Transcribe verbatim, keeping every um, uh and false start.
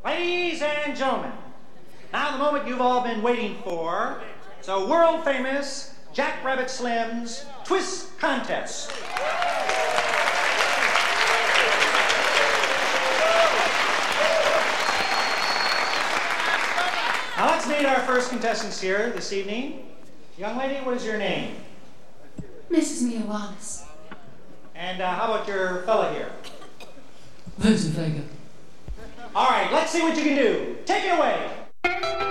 Ladies and gentlemen, now the moment you've all been waiting for. It's a world-famous Jack Rabbit Slim's Twist Contest. Now let's meet our first contestants here this evening. Young lady, what is your name? Missus Mia Wallace. And uh, how about your fella here? Vincent Vega. All right, let's see what you can do. Take it away.